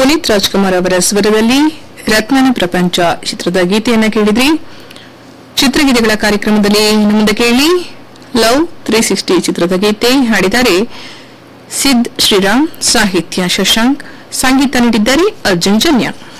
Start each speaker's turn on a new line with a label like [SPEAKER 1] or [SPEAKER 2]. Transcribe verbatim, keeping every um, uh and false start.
[SPEAKER 1] ಪುನೀತ್ ರಾಜ್ಕುಮಾರ್ ಅವರ ಸ್ವರದಲ್ಲಿ ರತ್ನನ ಪ್ರಪಂಚ ಚಿತ್ರದ ಗೀತೆಯನ್ನ ಕೇಳಿದ್ರಿ. ಚಿತ್ರಗೀತೆಗಳ ಕಾರ್ಯಕ್ರಮದಲ್ಲಿ ಮುಂದೆ ಕೇಳಿ ಲವ್ ತ್ರೀ ಸಿಕ್ಸ್ಟಿ ಚಿತ್ರದ ಗೀತೆ ಹಾಡಿದ್ದಾರೆ ಸಿದ್ ಶ್ರೀರಾಮ್, ಸಾಹಿತ್ಯ ಶಶಾಂಕ್, ಸಂಗೀತ ನೀಡಿದ್ದಾರೆ ಅರ್ಜುನ್ ಜನ್ಯ.